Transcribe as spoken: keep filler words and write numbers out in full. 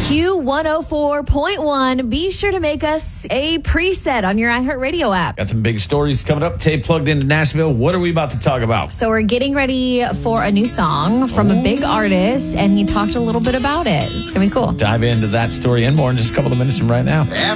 Q one oh four point one. Be sure to make us a preset on your iHeartRadio app. Got some big stories coming up. Tay plugged into Nashville. What are we about to talk about? So we're getting ready for a new song from a big artist, and he talked a little bit about it. It's going to be cool. Dive into that story and more in just a couple of minutes from right now.